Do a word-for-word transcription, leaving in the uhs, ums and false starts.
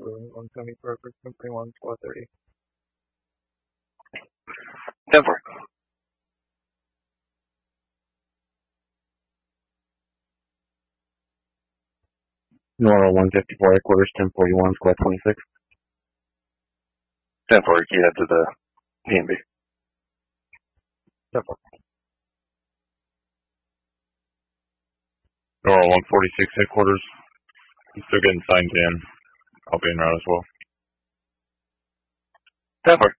one seventy for twenty-one, squad thirty. ten four. Nora one fifty-four, headquarters, ten forty-one, squad twenty-six. ten four, key head to the P and B. ten four. Nora one forty-six, headquarters. I'm still getting signed in. I'll be en route as well. ten four.